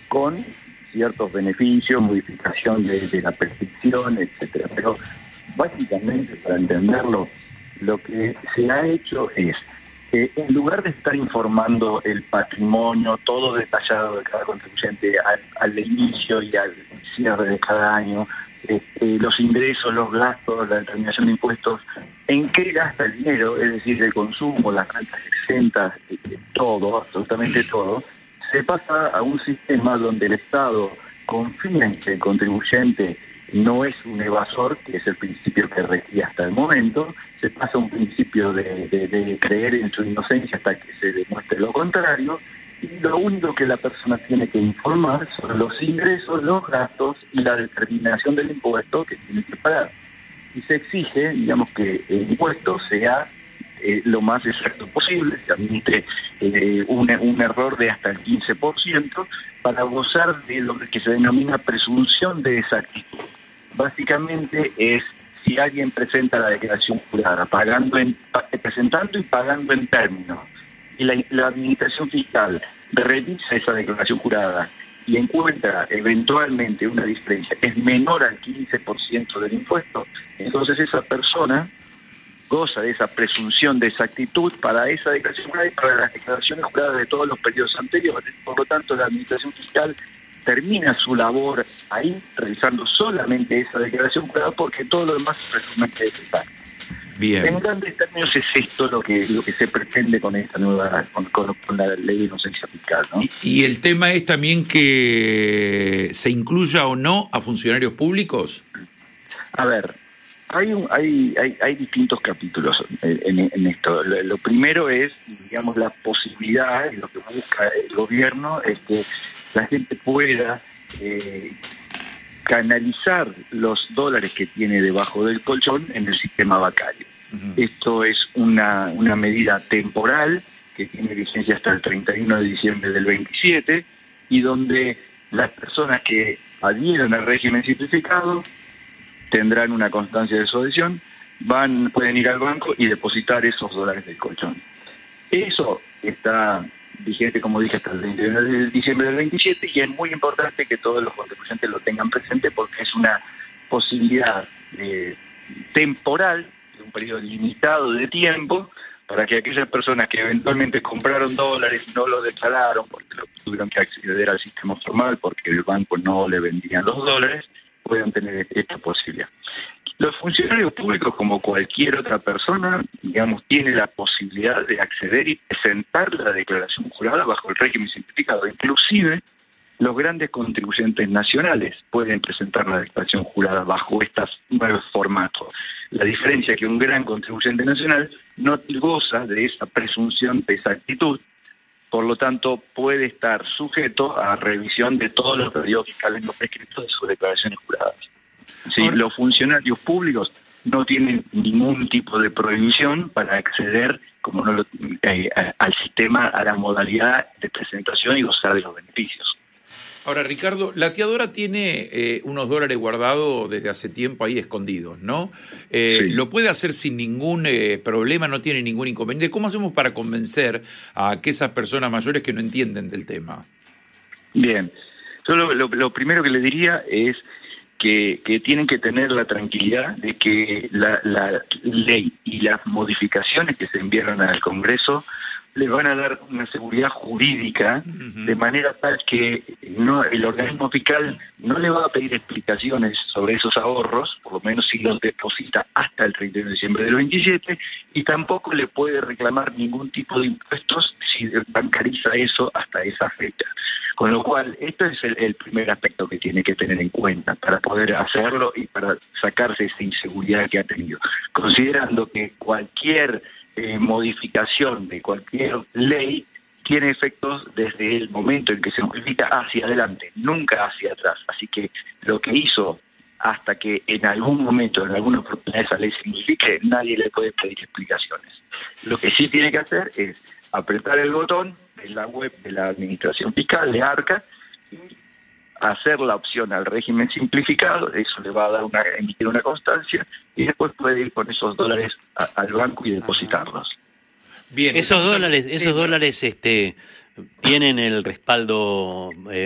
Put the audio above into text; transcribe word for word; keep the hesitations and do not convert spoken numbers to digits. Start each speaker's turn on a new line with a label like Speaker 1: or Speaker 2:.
Speaker 1: con ciertos beneficios, modificación de, de la prescripción, etcétera. Pero básicamente, para entenderlo, lo que se ha hecho es, eh, en lugar de estar informando el patrimonio, todo detallado de cada contribuyente al, al inicio y al cierre de cada año, este, los ingresos, los gastos, la determinación de impuestos, en qué gasta el dinero, es decir, el consumo, las rentas exentas, todo, absolutamente todo, se pasa a un sistema donde el Estado confía en que el contribuyente no es un evasor, que es el principio que regía hasta el momento, se pasa a un principio de, de, de creer en su inocencia hasta que se demuestre lo contrario, y lo único que la persona tiene que informar son los ingresos, los gastos y la determinación del impuesto que tiene que pagar. Y se exige, digamos, que el impuesto sea eh, lo más exacto posible, se admite eh, un, un error de hasta el quince por ciento para gozar de lo que se denomina presunción de exactitud. Básicamente es si alguien presenta la declaración jurada pagando en, presentando y pagando en términos, y la, la administración fiscal revisa esa declaración jurada y encuentra eventualmente una diferencia que es menor al quince por ciento del impuesto, entonces esa persona goza de esa presunción de exactitud para esa declaración jurada y para las declaraciones juradas de todos los periodos anteriores. Por lo tanto, la administración fiscal termina su labor ahí, realizando solamente esa declaración jurada, porque todo lo demás es presuntamente exacto.
Speaker 2: Bien.
Speaker 1: En grandes términos es esto lo que lo que se pretende con esta nueva con, con, con la ley de inocencia fiscal, ¿no?
Speaker 2: Y, y el tema es también que se incluya o no a funcionarios públicos.
Speaker 1: A ver, hay un, hay, hay hay distintos capítulos en, en esto. Lo, lo primero es, digamos, la posibilidad, y lo que busca el gobierno es que la gente pueda eh, canalizar los dólares que tiene debajo del colchón en el sistema bancario. Uh-huh. Esto es una, una medida temporal que tiene vigencia hasta el treinta y uno de diciembre del veintisiete y donde las personas que adhieran al régimen simplificado tendrán una constancia de su adhesión, van, pueden ir al banco y depositar esos dólares del colchón. Eso está vigente, como dije, hasta el treinta y uno de diciembre del veintisiete, y es muy importante que todos los contribuyentes lo tengan presente porque es una posibilidad eh, temporal, de un periodo limitado de tiempo, para que aquellas personas que eventualmente compraron dólares y no lo declararon porque lo tuvieron que acceder al sistema formal porque el banco no le vendían los dólares, puedan tener esta posibilidad. Los funcionarios públicos, como cualquier otra persona, digamos, tiene la posibilidad de acceder y presentar la declaración jurada bajo el régimen simplificado. Inclusive, los grandes contribuyentes nacionales pueden presentar la declaración jurada bajo estos nuevos formatos. La diferencia es que un gran contribuyente nacional no goza de esa presunción de exactitud, por lo tanto, puede estar sujeto a revisión de todos los periodos fiscales no prescritos de sus declaraciones juradas. Sí, Ahora, los funcionarios públicos no tienen ningún tipo de prohibición para acceder como no lo, eh, al sistema, a la modalidad de presentación y gozar de los beneficios.
Speaker 2: Ahora, Ricardo, la Teadora tiene eh, unos dólares guardados desde hace tiempo ahí escondidos, ¿no? Eh, sí. Lo puede hacer sin ningún eh, problema, no tiene ningún inconveniente. ¿Cómo hacemos para convencer a aquellas personas mayores que no entienden del tema?
Speaker 1: Bien, yo lo, lo, lo primero que le diría es que, que tienen que tener la tranquilidad de que la, la ley y las modificaciones que se enviaron al Congreso les van a dar una seguridad jurídica uh-huh. de manera tal que no el organismo fiscal no le va a pedir explicaciones sobre esos ahorros, por lo menos si los deposita hasta el treinta y uno de diciembre del veintisiete, y tampoco le puede reclamar ningún tipo de impuestos si bancariza eso hasta esa fecha. Con lo cual, esto es el, el primer aspecto que tiene que tener en cuenta para poder hacerlo y para sacarse esa inseguridad que ha tenido. Considerando que cualquier eh, modificación de cualquier ley tiene efectos desde el momento en que se modifica hacia adelante, nunca hacia atrás. Así que lo que hizo hasta que en algún momento, en alguna oportunidad esa ley se modifique, nadie le puede pedir explicaciones. Lo que sí tiene que hacer es apretar el botón de la web de la Administración Fiscal, de ARCA, y hacer la opción al régimen simplificado. Eso le va a dar una, emitir una constancia, y después puede ir con esos dólares a, al banco y depositarlos.
Speaker 3: Bien, esos dólares, esos dólares este, tienen el respaldo eh,